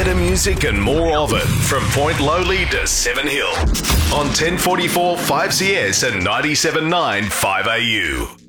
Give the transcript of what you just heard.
Better music and more of it from Point Lowly to Seven Hill on 1044 5CS and 97.9 5AU.